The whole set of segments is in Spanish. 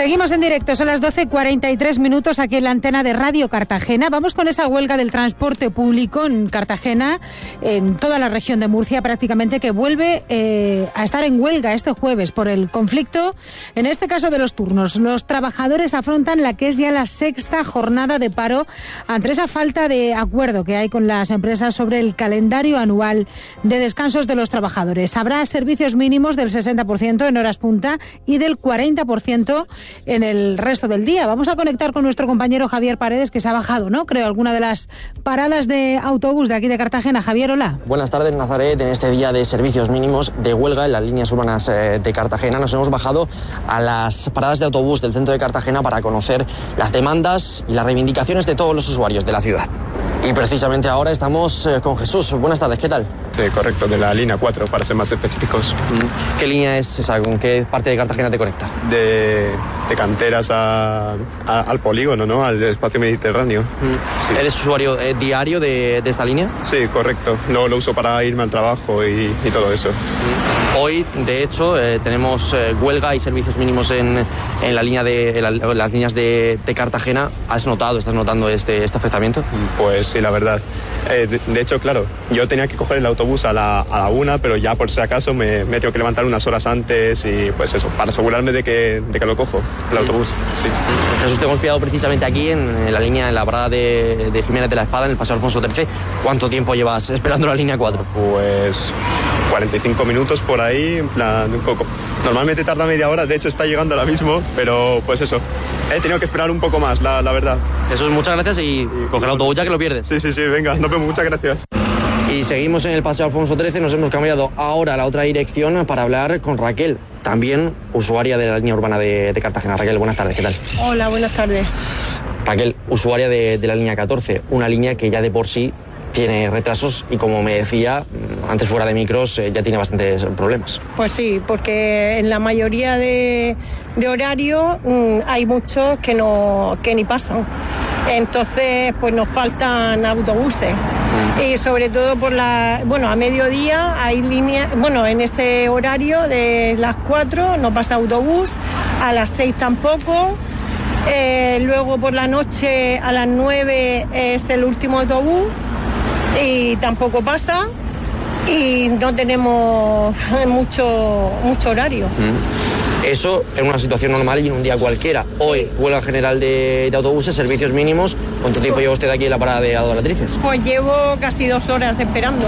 Seguimos en directo, son las 12:43 aquí en la antena de Radio Cartagena. Vamos con esa huelga del transporte público en Cartagena, en toda la región de Murcia prácticamente, que vuelve a estar en huelga este jueves por el conflicto, en este caso de los turnos. Los trabajadores afrontan la que es ya la sexta jornada de paro ante esa falta de acuerdo que hay con las empresas sobre el calendario anual de descansos de los trabajadores. Habrá servicios mínimos del 60% en horas punta y del 40% en el resto del día. Vamos a conectar con nuestro compañero Javier Paredes, que se ha bajado, ¿no? Creo, alguna de las paradas de autobús de aquí de Cartagena. Javier, hola. Buenas tardes, Nazaret. En este día de servicios mínimos de huelga en las líneas urbanas de Cartagena nos hemos bajado a las paradas de autobús del centro de Cartagena para conocer las demandas y las reivindicaciones de todos los usuarios de la ciudad. Y precisamente ahora estamos con Jesús. Buenas tardes, ¿qué tal? Sí, correcto, de la línea 4, para ser más específicos. ¿Qué línea es esa? ¿Con qué parte de Cartagena te conecta? De Canteras al polígono, ¿no? Al espacio mediterráneo. Sí. ¿Eres usuario diario de esta línea? Sí, correcto. Lo uso para irme al trabajo y todo eso. Hoy, de hecho, tenemos huelga y servicios mínimos en la línea las líneas de Cartagena. ¿Estás notando este afectamiento? Pues sí, la verdad. De hecho, claro, yo tenía que coger el autobús a la 1, pero ya por si acaso me tengo que levantar unas horas antes y pues eso, para asegurarme de que lo cojo, el autobús. Sí. Jesús, te hemos pillado precisamente aquí en la línea, en la parada de Jiménez de la Espada, en el Paseo Alfonso XIII. ¿Cuánto tiempo llevas esperando la línea 4? Pues 45 minutos por ahí, en plan, un poco. Normalmente tarda media hora, de hecho está llegando ahora mismo, pero pues eso, he tenido que esperar un poco más, la verdad. Jesús, muchas gracias y coge el autobús ya que lo pierdes. Sí, venga, nos vemos, muchas gracias. Y seguimos en el Paseo Alfonso XIII, nos hemos cambiado ahora a la otra dirección para hablar con Raquel, también usuaria de la línea urbana de Cartagena. Raquel, buenas tardes, ¿qué tal? Hola, buenas tardes. Raquel, usuaria de la línea 14, una línea que ya de por sí tiene retrasos y, como me decía antes fuera de micros, ya tiene bastantes problemas. Pues sí, porque en la mayoría de horarios hay muchos que ni pasan. Entonces, pues nos faltan autobuses. Y sobre todo a mediodía hay líneas, en ese horario de las 4 no pasa autobús, a las 6 tampoco. Luego por la noche a las 9 es el último autobús y tampoco pasa, y no tenemos mucho horario. Eso en una situación normal y en un día cualquiera. Hoy, huelga general de autobuses, servicios mínimos. ¿Cuánto tiempo lleva usted aquí en la parada de Adoratrices? Pues llevo casi 2 horas esperando.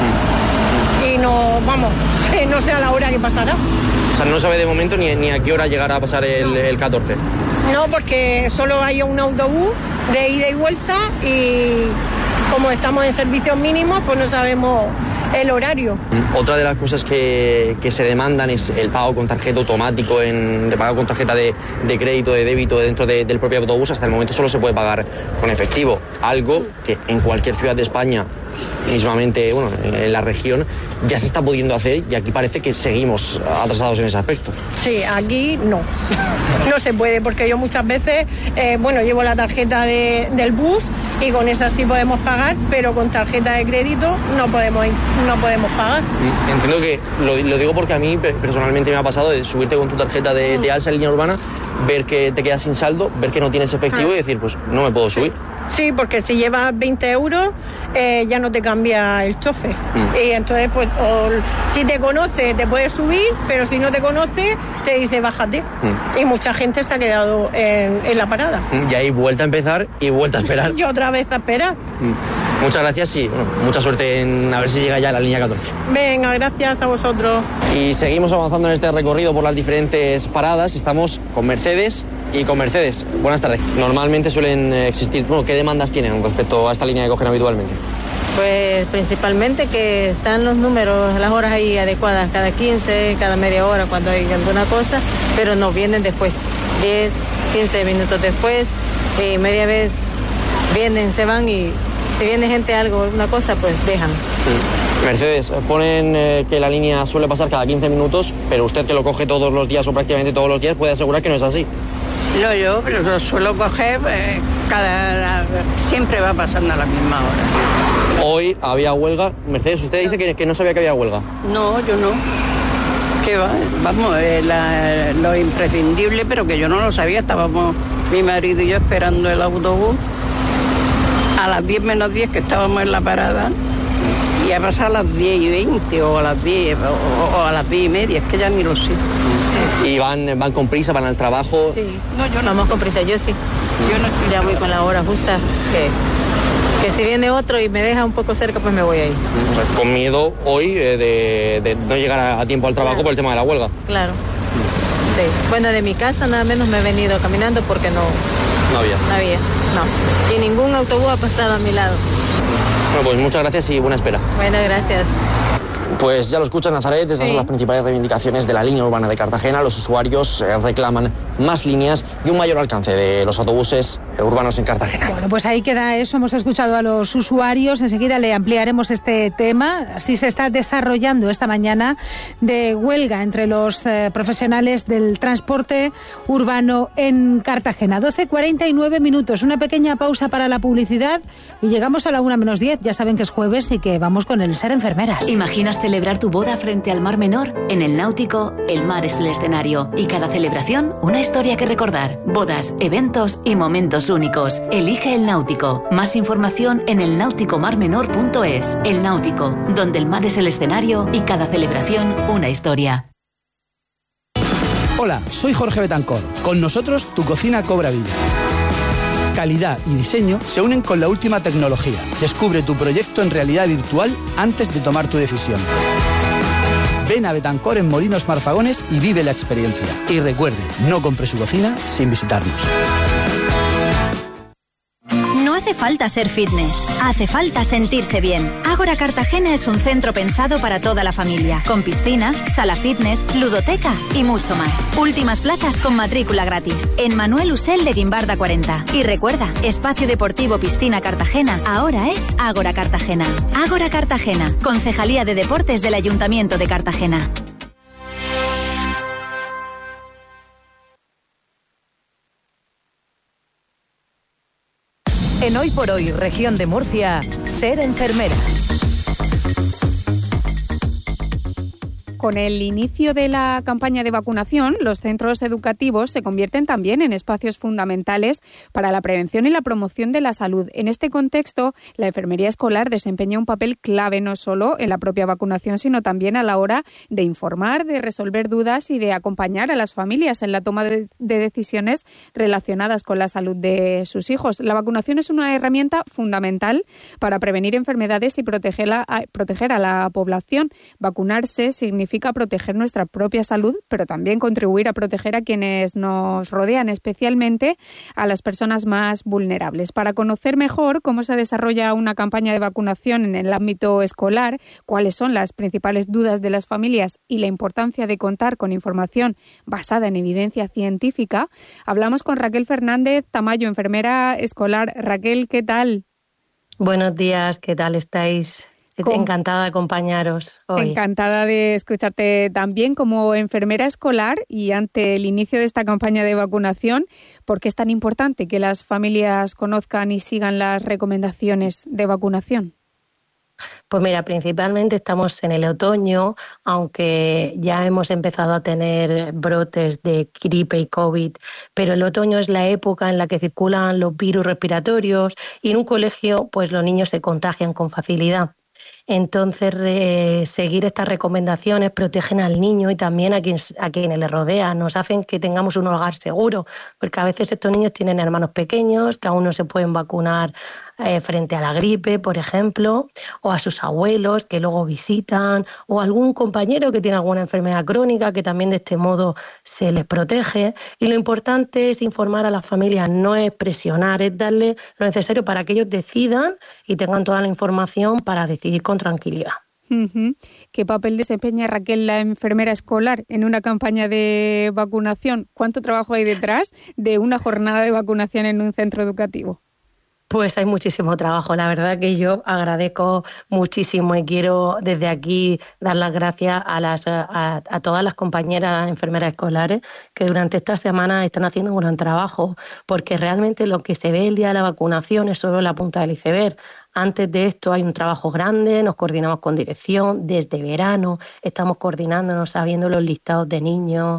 Y no sé a la hora que pasará. O sea, no sabe de momento ni a qué hora llegará a pasar el 14. No, porque solo hay un autobús de ida y vuelta y como estamos en servicios mínimos, pues no sabemos el horario. Otra de las cosas que se demandan es el pago con tarjeta automático, de pago con tarjeta de crédito, de débito dentro del propio autobús. Hasta el momento solo se puede pagar con efectivo, algo que en cualquier ciudad de España, mismamente en la región, ya se está pudiendo hacer, y aquí parece que seguimos atrasados en ese aspecto. Sí, aquí no se puede, porque yo muchas veces llevo la tarjeta del bus y con esa sí podemos pagar, pero con tarjeta de crédito no podemos pagar. Entiendo que lo digo porque a mí personalmente me ha pasado de subirte con tu tarjeta de Alsa en línea urbana, ver que te quedas sin saldo, ver que no tienes efectivo y decir, pues no me puedo subir. Sí, porque si llevas 20 euros ya no te cambia el chofer. Y entonces, pues, si te conoce te puedes subir, pero si no te conoce te dice bájate. Y mucha gente se ha quedado en la parada. Y ahí vuelta a empezar y vuelta a esperar. Y otra vez a esperar. Muchas gracias y mucha suerte en a ver si llega ya la línea 14. Venga, gracias a vosotros. Y seguimos avanzando en este recorrido por las diferentes paradas. Estamos con Mercedes y con Mercedes. Buenas tardes. Normalmente suelen existir, ¿qué demandas tienen respecto a esta línea que cogen habitualmente? Pues principalmente que están los números, las horas ahí adecuadas, cada 15, cada media hora cuando hay alguna cosa, pero no vienen después, 10, 15 minutos después, y media vez vienen, se van, y si viene gente algo, una cosa, pues dejan. Mercedes, ponen que la línea suele pasar cada 15 minutos, pero usted, que lo coge todos los días o prácticamente todos los días, puede asegurar que no es así. No, yo lo suelo coger, siempre va pasando a la misma hora. Hoy había huelga. Mercedes, usted dice que no sabía que había huelga. No, yo no. Que va, vamos, lo imprescindible, pero que yo no lo sabía. Estábamos mi marido y yo esperando el autobús a las 10 menos 10 que estábamos en la parada, y ha pasado a las 10 y 20 o a las 10 o a las 10 y media, es que ya ni lo sé. Sí. ¿Y van con prisa, van al trabajo? Sí, no, yo no. Vamos con prisa, yo sí. Yo no, ya voy con la hora justa, que si viene otro y me deja un poco cerca, pues me voy ahí. O sea, con miedo hoy de no llegar a tiempo al trabajo, claro, por el tema de la huelga. Claro, sí. Bueno, de mi casa nada menos me he venido caminando porque no había. Y ningún autobús ha pasado a mi lado. Bueno, pues muchas gracias y buena espera. Bueno, gracias. Pues ya lo escuchan, Nazaret, estas son las principales reivindicaciones de la línea urbana de Cartagena. Los usuarios reclaman más líneas y un mayor alcance de los autobuses urbanos en Cartagena. Bueno, pues ahí queda eso, hemos escuchado a los usuarios, enseguida le ampliaremos este tema. Así se está desarrollando esta mañana de huelga entre los profesionales del transporte urbano en Cartagena. 12:49 minutos, una pequeña pausa para la publicidad y llegamos a la 1 menos 10. Ya saben que es jueves y que vamos con el Ser Enfermeras. ¿Imaginas celebrar tu boda frente al Mar Menor? En el Náutico, el mar es el escenario y cada celebración una historia que recordar. Bodas, eventos y momentos únicos. Elige el Náutico. Más información en elnauticomarmenor.es. El Náutico, donde el mar es el escenario y cada celebración una historia. Hola, soy Jorge Betancor. Con nosotros tu cocina cobra vida. Calidad y diseño se unen con la última tecnología. Descubre tu proyecto en realidad virtual antes de tomar tu decisión. Ven a Betancor en Molinos Marfagones y vive la experiencia. Y recuerde, no compre su cocina sin visitarnos. No hace falta ser fitness, hace falta sentirse bien. Ágora Cartagena es un centro pensado para toda la familia, con piscina, sala fitness, ludoteca y mucho más. Últimas plazas con matrícula gratis, en Manuel Usel de Guimbarda 40. Y recuerda, Espacio Deportivo Piscina Cartagena ahora es Ágora Cartagena. Ágora Cartagena, Concejalía de Deportes del Ayuntamiento de Cartagena. En Hoy por Hoy, Región de Murcia, Ser Enfermera. Con el inicio de la campaña de vacunación, los centros educativos se convierten también en espacios fundamentales para la prevención y la promoción de la salud. En este contexto, la enfermería escolar desempeña un papel clave no solo en la propia vacunación, sino también a la hora de informar, de resolver dudas y de acompañar a las familias en la toma de decisiones relacionadas con la salud de sus hijos. La vacunación es una herramienta fundamental para prevenir enfermedades y proteger a la población. Vacunarse significa proteger nuestra propia salud, pero también contribuir a proteger a quienes nos rodean, especialmente a las personas más vulnerables. Para conocer mejor cómo se desarrolla una campaña de vacunación en el ámbito escolar, cuáles son las principales dudas de las familias y la importancia de contar con información basada en evidencia científica, hablamos con Raquel Fernández Tamayo, enfermera escolar. Raquel, ¿qué tal? Buenos días, ¿qué tal estáis? Encantada de acompañaros hoy. Encantada de escucharte también como enfermera escolar y ante el inicio de esta campaña de vacunación, ¿por qué es tan importante que las familias conozcan y sigan las recomendaciones de vacunación? Pues mira, principalmente estamos en el otoño, aunque ya hemos empezado a tener brotes de gripe y COVID, pero el otoño es la época en la que circulan los virus respiratorios y en un colegio pues los niños se contagian con facilidad. Entonces, seguir estas recomendaciones protegen al niño y también a quienes le rodean, nos hacen que tengamos un hogar seguro, porque a veces estos niños tienen hermanos pequeños que aún no se pueden vacunar frente a la gripe, por ejemplo, o a sus abuelos que luego visitan, o algún compañero que tiene alguna enfermedad crónica que también de este modo se les protege. Y lo importante es informar a las familias, no es presionar, es darle lo necesario para que ellos decidan y tengan toda la información para decidir con tranquilidad. ¿Qué papel desempeña Raquel, la enfermera escolar, en una campaña de vacunación? ¿Cuánto trabajo hay detrás de una jornada de vacunación en un centro educativo? Pues hay muchísimo trabajo, la verdad que yo agradezco muchísimo y quiero desde aquí dar las gracias a todas las compañeras enfermeras escolares que durante esta semana están haciendo un gran trabajo, porque realmente lo que se ve el día de la vacunación es solo la punta del iceberg. Antes de esto hay un trabajo grande, nos coordinamos con dirección, desde verano estamos coordinándonos, sabiendo los listados de niños,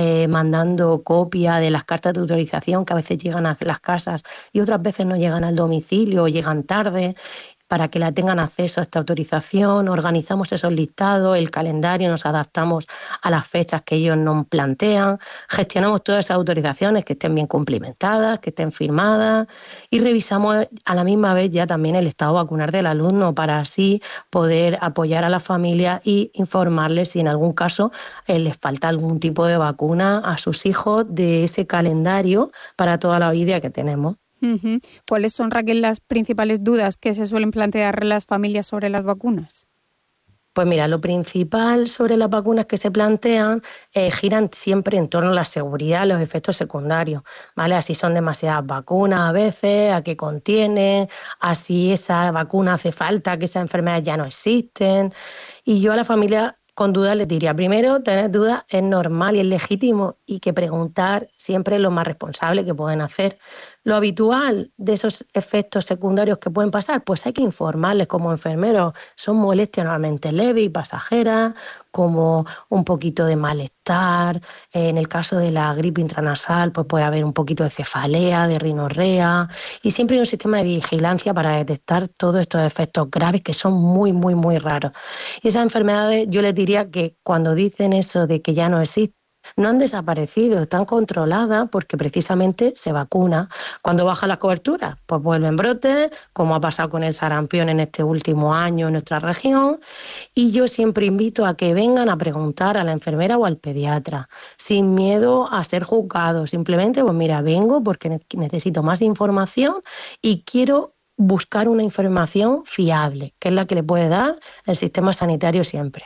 mandando copia de las cartas de autorización que a veces llegan a las casas y otras veces no llegan al domicilio o llegan tarde, para que la tengan acceso a esta autorización. Organizamos esos listados, el calendario, nos adaptamos a las fechas que ellos nos plantean, gestionamos todas esas autorizaciones que estén bien cumplimentadas, que estén firmadas y revisamos a la misma vez ya también el estado vacunar del alumno para así poder apoyar a la familia y informarles si en algún caso les falta algún tipo de vacuna a sus hijos de ese calendario para toda la vida que tenemos. ¿Cuáles son, Raquel, las principales dudas que se suelen plantear las familias sobre las vacunas? Pues mira, lo principal sobre las vacunas que se plantean giran siempre en torno a la seguridad, los efectos secundarios, ¿vale? Así son demasiadas vacunas a veces, a qué contienen, así esa vacuna hace falta, que esas enfermedades ya no existen. Y yo a la familia con dudas les diría, primero, tener dudas es normal y es legítimo y que preguntar siempre es lo más responsable que pueden hacer. Lo habitual de esos efectos secundarios que pueden pasar, pues hay que informarles como enfermeros. Son molestias normalmente leves y pasajeras, como un poquito de malestar. En el caso de la gripe intranasal, pues puede haber un poquito de cefalea, de rinorrea. Y siempre hay un sistema de vigilancia para detectar todos estos efectos graves que son muy, muy, muy raros. Y esas enfermedades, yo les diría que cuando dicen eso de que ya no existen, no han desaparecido, están controladas porque precisamente se vacuna. Cuando baja la cobertura, pues vuelven brotes, como ha pasado con el sarampión en este último año en nuestra región. Y yo siempre invito a que vengan a preguntar a la enfermera o al pediatra, sin miedo a ser juzgados. Simplemente, pues mira, vengo porque necesito más información y quiero buscar una información fiable, que es la que le puede dar el sistema sanitario siempre.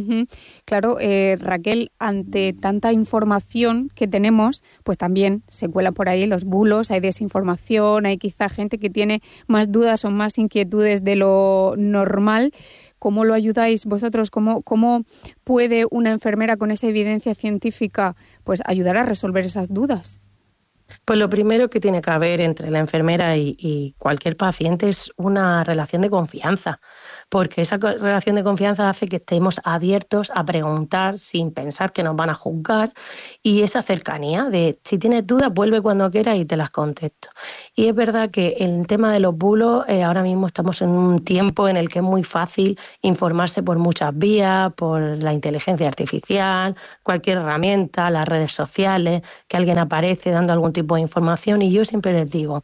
Claro, Raquel, ante tanta información que tenemos, pues también se cuela por ahí los bulos, hay desinformación, hay quizá gente que tiene más dudas o más inquietudes de lo normal. ¿Cómo lo ayudáis vosotros? ¿Cómo puede una enfermera con esa evidencia científica pues ayudar a resolver esas dudas? Pues lo primero que tiene que haber entre la enfermera y cualquier paciente es una relación de confianza, porque esa relación de confianza hace que estemos abiertos a preguntar sin pensar que nos van a juzgar, y esa cercanía de si tienes dudas vuelve cuando quieras y te las contesto. Y es verdad que el tema de los bulos, ahora mismo estamos en un tiempo en el que es muy fácil informarse por muchas vías, por la inteligencia artificial, cualquier herramienta, las redes sociales, que alguien aparece dando algún tipo de información, y yo siempre les digo,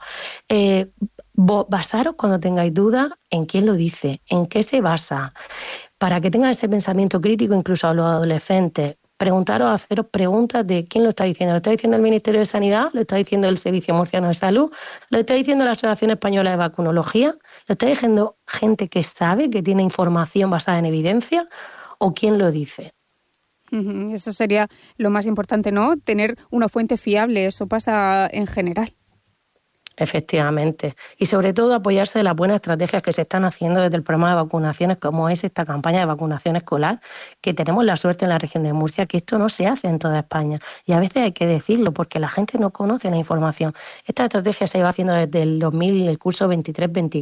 basaros cuando tengáis dudas en quién lo dice, en qué se basa, para que tengan ese pensamiento crítico incluso a los adolescentes. Preguntaros, haceros preguntas de quién lo está diciendo. ¿Lo está diciendo el Ministerio de Sanidad? ¿Lo está diciendo el Servicio Murciano de Salud? ¿Lo está diciendo la Asociación Española de Vacunología? ¿Lo está diciendo gente que sabe, que tiene información basada en evidencia? ¿O quién lo dice? Eso sería lo más importante, ¿no? Tener una fuente fiable, eso pasa en general. Efectivamente. Y sobre todo apoyarse de las buenas estrategias que se están haciendo desde el programa de vacunaciones, como es esta campaña de vacunación escolar, que tenemos la suerte en la región de Murcia, que esto no se hace en toda España. Y a veces hay que decirlo porque la gente no conoce la información. Esta estrategia se iba haciendo desde el curso 23-24,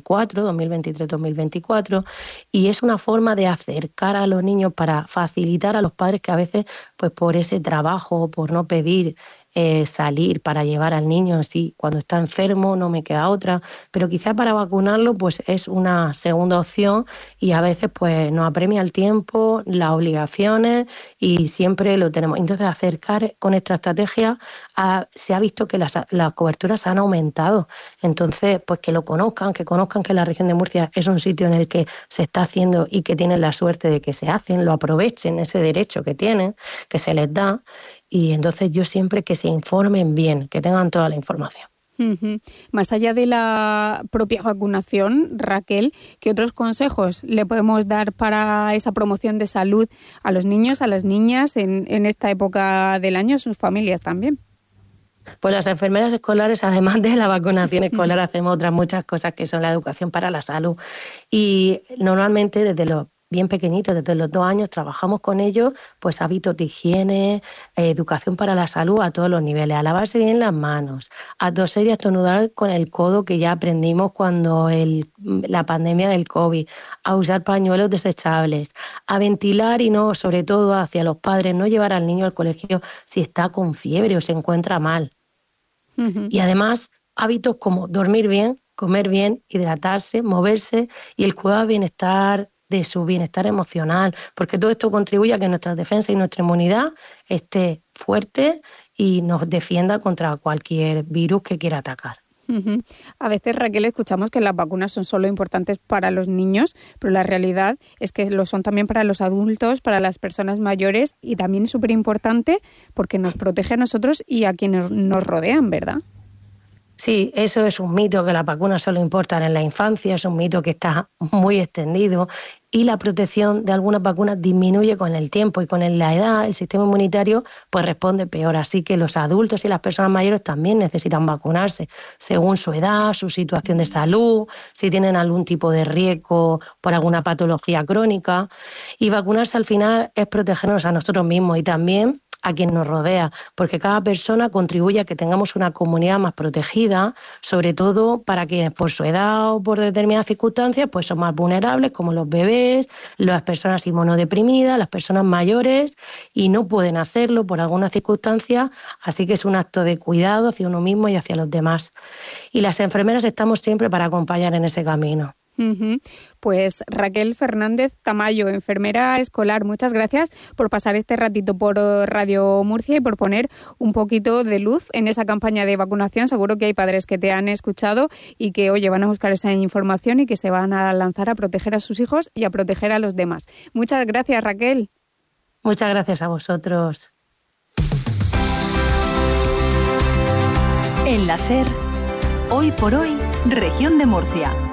2023-2024, y es una forma de acercar a los niños para facilitar a los padres que a veces, pues por ese trabajo, por no pedir salir para llevar al niño, sí, cuando está enfermo no me queda otra, pero quizás para vacunarlo pues es una segunda opción, y a veces pues nos apremia el tiempo, las obligaciones, y siempre lo tenemos. Entonces acercar con esta estrategia se ha visto que las coberturas han aumentado, entonces pues que lo conozcan, que la región de Murcia es un sitio en el que se está haciendo y que tienen la suerte de que se hacen, lo aprovechen ese derecho que tienen, que se les da. Y entonces yo siempre que se informen bien, que tengan toda la información. Más allá de la propia vacunación, Raquel, ¿qué otros consejos le podemos dar para esa promoción de salud a los niños, a las niñas en esta época del año, sus familias también? Pues las enfermeras escolares, además de la vacunación escolar, hacemos otras muchas cosas que son la educación para la salud. Y normalmente desde los bien pequeñitos, desde los 2 años, trabajamos con ellos pues hábitos de higiene, educación para la salud a todos los niveles, a lavarse bien las manos, a toser y a estornudar con el codo, que ya aprendimos cuando la pandemia del COVID, a usar pañuelos desechables, a ventilar y no, sobre todo hacia los padres, no llevar al niño al colegio si está con fiebre o se encuentra mal. Y además hábitos como dormir bien, comer bien, hidratarse, moverse y el cuidado del bienestar, de su bienestar emocional, porque todo esto contribuye a que nuestra defensa y nuestra inmunidad esté fuerte y nos defienda contra cualquier virus que quiera atacar. A veces, Raquel, escuchamos que las vacunas son solo importantes para los niños, pero la realidad es que lo son también para los adultos, para las personas mayores, y también es súper importante porque nos protege a nosotros y a quienes nos rodean, ¿verdad? Sí, eso es un mito, que las vacunas solo importan en la infancia, es un mito que está muy extendido y la protección de algunas vacunas disminuye con el tiempo y con la edad el sistema inmunitario pues responde peor, así que los adultos y las personas mayores también necesitan vacunarse según su edad, su situación de salud, si tienen algún tipo de riesgo por alguna patología crónica, y vacunarse al final es protegernos a nosotros mismos y también a quien nos rodea, porque cada persona contribuye a que tengamos una comunidad más protegida, sobre todo para quienes por su edad o por determinadas circunstancias pues son más vulnerables, como los bebés, las personas inmunodeprimidas, las personas mayores, y no pueden hacerlo por alguna circunstancia, así que es un acto de cuidado hacia uno mismo y hacia los demás. Y las enfermeras estamos siempre para acompañar en ese camino. Pues Raquel Fernández Tamayo, enfermera escolar, muchas gracias por pasar este ratito por Radio Murcia y por poner un poquito de luz en esa campaña de vacunación. Seguro que hay padres que te han escuchado y que, oye, van a buscar esa información y que se van a lanzar a proteger a sus hijos y a proteger a los demás. Muchas gracias, Raquel. Muchas gracias a vosotros. En la SER, hoy por hoy, Región de Murcia.